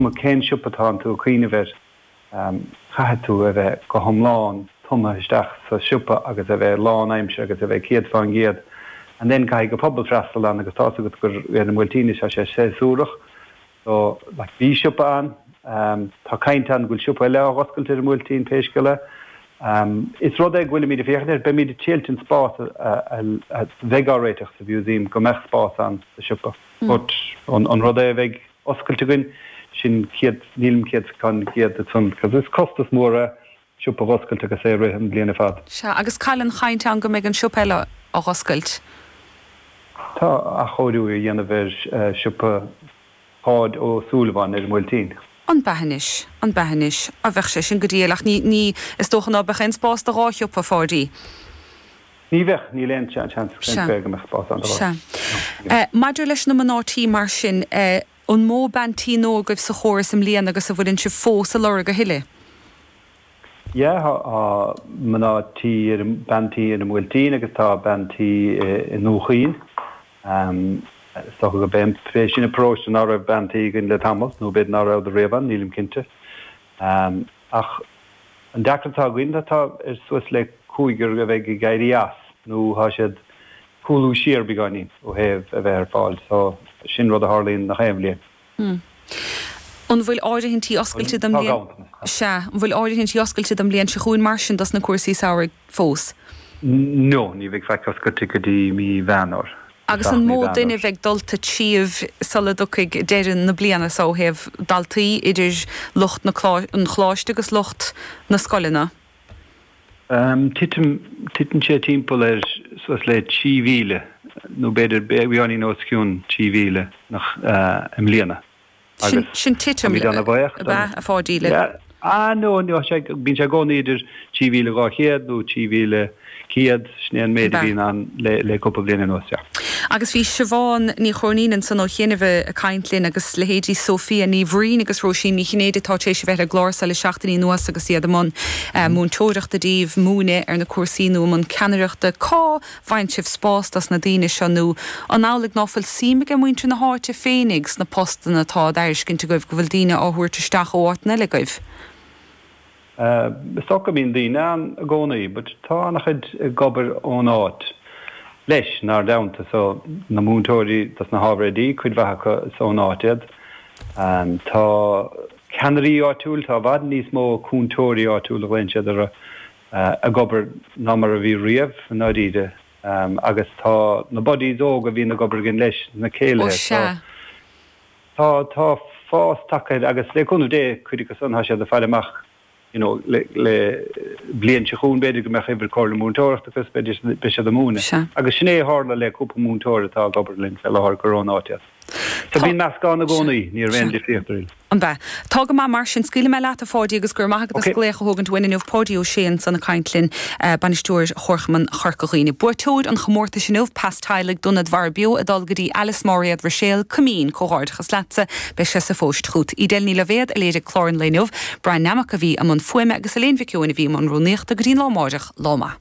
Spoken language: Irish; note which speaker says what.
Speaker 1: má cén siúpatá tú chuoine bheith chaithe tú a bheith go thomláin tuma isteach sa siúpa agus a bheith lán aimse agus a bheith céad fáin géad. And then cai go pobl freistal an agus tása go gur an bhfuiltíine se sé súrach. So, like bhí siúpa an, tá cainte an gúil siúpa le a oscailte an bhfuiltín péisceile. Is rud ag bhfuil míad féchnair, be míad tíaltin spát a bheitgáréiteach sa bhúsím go meach spát an sa siúpa. But an rud é bheith oscailte gin sin ciad nílim ciad can ciad a tún, cos is costas móra siúpa oscailte go sé réim bliana fad.
Speaker 2: Se agus cailan chainte an go méid an siúpa eile a oscailt.
Speaker 1: Tá a choú a dhéanamh siúpa pád ó súlaháin ar bhfuiltín.
Speaker 2: An behanis, a bheith sé sin go díalach ní is tóchan á bechan spás de ráisiúpa fádaí.
Speaker 1: Ní bheith ní leon chance go meach spás an
Speaker 2: ráisiúpa. Maidir leis na manátí mar sin an mó bantí nó goibh sa chóir sem líana agus a bhfuilinn se fós a lora go hiile?
Speaker 1: Manátí ar bantí in bhfuiltín agus tá bantí in nóchaín. So go ben sin approach an ára bantí gin le tamil, nó bed an ára de réban, nílim cinte. Ach, an dacratá gwynda tá suas le cúigur go bheith gairí as, nó há siad cúlú siar beganí ó hef a bheith fáil, so sin rud a hálín nach héimlíon.
Speaker 2: An bhfuil áirithinntíí oscailte dom líon? Bhfuil áirithinntíí oscailte dom líon se chuún mar sin das na cuasaí saoir fós?
Speaker 1: No, ní bheith feicas go ticadí mí bheanor.
Speaker 2: Agus an mód duine bheith dulta tíomh saladucaig déireann na bliana ó heh daltaí idir lucht an chláiste agus lucht na scoilena?
Speaker 1: Titan sé timppla sos le tíhíle, nó beidir bhíáí nó sciún tíhíle nach im líana.
Speaker 2: Sin titim a fádíle?
Speaker 1: No, bín se gcóí idir tíhíle gá chéad nó tíhíle cíad snéan méid bhín an le cúpla bliana nósa.
Speaker 2: Agus bhí Siobhán ní chornían san ó chéanamh a caiintlinn agus le héadí Sofia ní bhrín agus Róisín ní chinnéad tá tééis bheith a glársa le 16í nuas agus iad amón múntóireachta díomh múne ar na cuasaíú man ceanireachta cá bhaint sibh spás das na daine seanú an álaigh náfuil síime a muinte na háte fénigs na postan atá d'airiscinnte goibh go bhfuil daine áhuairteisteach óáitna le goibh.
Speaker 1: Socha bín daine an a gcónaí, but tá nach chud gobar ón áit. Leis nar daunta so na múntóirí das na hábhréidí chuid bheitcha so nátiad. Tá ceanirí áitiúil tá bhad níos mó cúntóirí áitiúil a bhaintead a gobar námar a bhí riamh nádaide agus tá na bodí óg a bhí na gobar gin leis na céile. Tá fás takeid agus le chunú dé chuidir go san haise a feileach le blian se chuún beidir go meach ibre cóla múntóireachta agus beidir be se a múna. Agus sinné hála le cúpa múntóir atá gobarlinn fel láthir corónátias. Tá bhín meas gána gcónaí níor bhain le fríochtarí.
Speaker 2: An bheith. Tá go mar sin scuile me leat a fádaí agus gur maithagad a sléach thugann duine pódiú séan san na caiintlinn banistúir Chorchaman Charcaghine. Buirtóid an chomórta sinmh pastáilig donad bharbio a dulgadí Alice Moriad Rochelle Cumín cóáirchas letse be se sa fóst trút. Idel ní le bhéad a léidir chlórin léineh, Brian Namach a bhí am an fuime agus a léonmhiciúin a bhí man rúnéocht a grín lámáideach láma.